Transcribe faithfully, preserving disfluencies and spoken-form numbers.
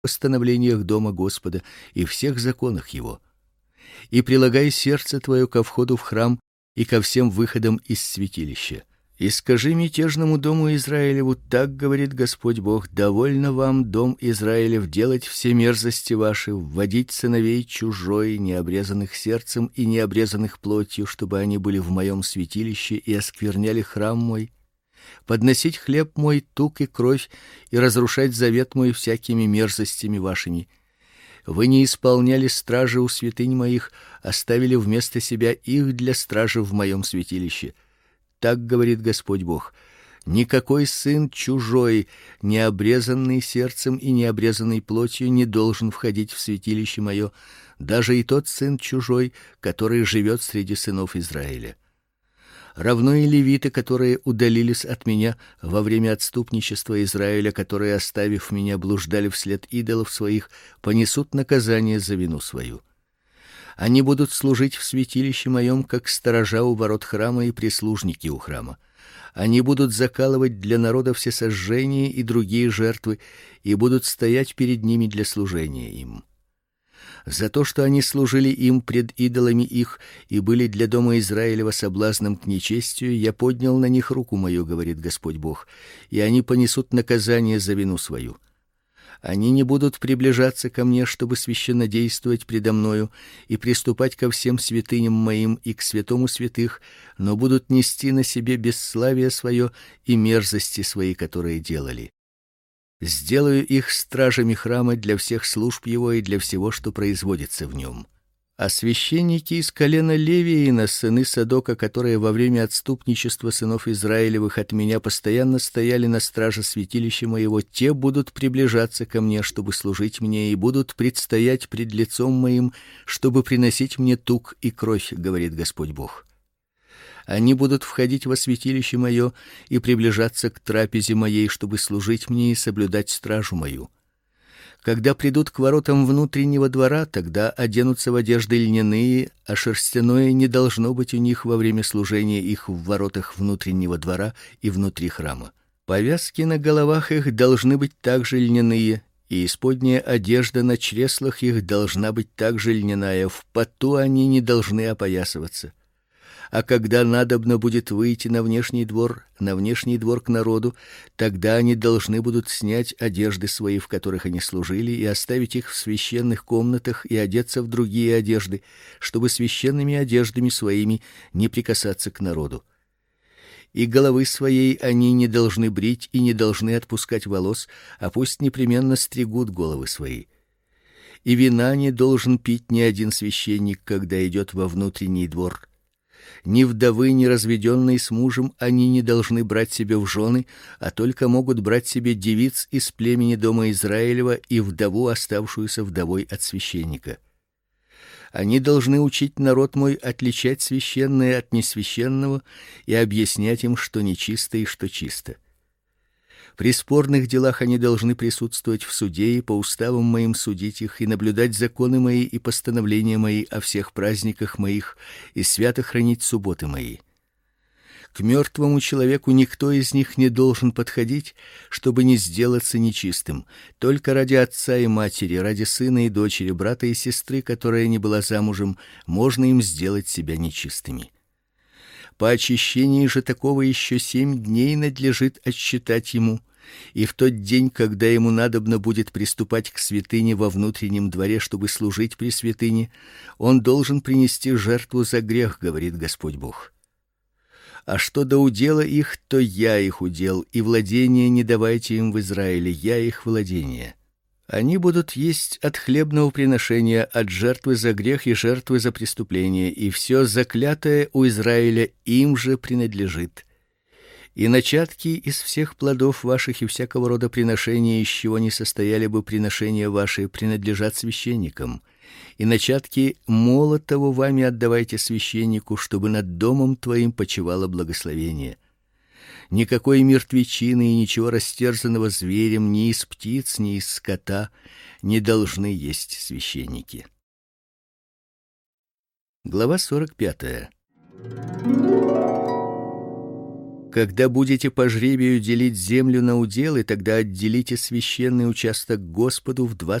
постановлениях дома Господа и всех законах его. И прилагай сердце твое ко входу в храм и ко всем выходам из святилища. И скажи мятежному дому Израилеву: так говорит Господь Бог: довольно вам, дом Израилев, делать все мерзости ваши, вводить сыновей чужой, необрезанных сердцем и необрезанных плотью, чтобы они были в моем святилище и оскверняли храм мой, подносить хлеб мой, тук и кровь, и разрушать завет мой всякими мерзостями вашими. Вы не исполняли стражи у святынь моих, оставили вместо себя их для стражи в моем святилище. Так говорит Господь Бог: никакой сын чужой, необрезанный сердцем и необрезанный плотью, не должен входить в святилище мое, даже и тот сын чужой, который живет среди сынов Израиля. Равно и левиты, которые удалились от меня во время отступничества Израиля, которые, оставив меня, блуждали вслед идолов своих, понесут наказание за вину свою. Они будут служить в святилище моем, как сторожа у ворот храма и прислужники у храма. Они будут закалывать для народа всесожжения и другие жертвы, и будут стоять перед ними для служения им. За то, что они служили им пред идолами их и были для дома Израилева соблазном к нечестию, я поднял на них руку мою, говорит Господь Бог, и они понесут наказание за вину свою. Они не будут приближаться ко мне, чтобы священнодействовать предо мною и приступать ко всем святыням моим и к святому святых, но будут нести на себе бесславие свое и мерзости свои, которые делали. Сделаю их стражами храма для всех служб его и для всего, что производится в нем. А священники из колена Левиина, сыны Садока, которые во время отступничества сынов Израилевых от меня постоянно стояли на страже святилища моего, те будут приближаться ко мне, чтобы служить мне, и будут предстоять пред лицом моим, чтобы приносить мне тук и кровь, говорит Господь Бог. Они будут входить во святилище мое и приближаться к трапезе моей, чтобы служить мне и соблюдать стражу мою. Когда придут к воротам внутреннего двора, тогда оденутся в одежды льняные, а шерстяное не должно быть у них во время служения их в воротах внутреннего двора и внутри храма. Повязки на головах их должны быть также льняные, и исподняя одежда на чреслах их должна быть также льняная, в поту они не должны опоясываться. А когда надобно будет выйти на внешний двор, на внешний двор к народу, тогда они должны будут снять одежды свои, в которых они служили, и оставить их в священных комнатах и одеться в другие одежды, чтобы священными одеждами своими не прикасаться к народу. И головы своей они не должны брить и не должны отпускать волос, а пусть непременно стригут головы свои. И вина не должен пить ни один священник, когда идет во внутренний двор. Ни вдовы, ни разведенные с мужем они не должны брать себе в жены, а только могут брать себе девиц из племени дома Израилева и вдову, оставшуюся вдовой от священника. Они должны учить народ мой отличать священное от несвященного и объяснять им, что нечисто и что чисто. При спорных делах они должны присутствовать в суде и по уставам моим судить их, и наблюдать законы мои и постановления мои о всех праздниках моих, и свято хранить субботы мои. К мертвому человеку никто из них не должен подходить, чтобы не сделаться нечистым. Только ради отца и матери, ради сына и дочери, брата и сестры, которая не была замужем, можно им сделать себя нечистыми. По очищении же такого еще семь дней надлежит отсчитать ему, и в тот день, когда ему надобно будет приступать к святыне во внутреннем дворе, чтобы служить при святыне, он должен принести жертву за грех, говорит Господь Бог. А что до удела их, то я их удел, и владения не давайте им в Израиле, я их владение. Они будут есть от хлебного приношения, от жертвы за грех и жертвы за преступление, и все заклятое у Израиля им же принадлежит. И начатки из всех плодов ваших и всякого рода приношения, из чего не состояли бы приношения ваши, принадлежат священникам. И начатки молотого вами отдавайте священнику, чтобы над домом твоим почивало благословение. Никакой мертвечины и ничего растерзанного зверем ни из птиц, ни из скота не должны есть священники. Глава сорок пятая. Когда будете по жребию делить землю на уделы, тогда отделите священный участок Господу в два